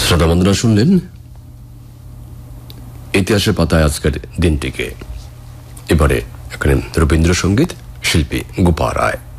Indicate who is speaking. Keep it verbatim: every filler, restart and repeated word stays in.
Speaker 1: শ্রোতা বন্ধুরা, শুনলেন ইতিহাসের পাতায় আজকের দিনটিকে। এবারে এখানে রবীন্দ্রসঙ্গীত, শিল্পী গোপা রায়।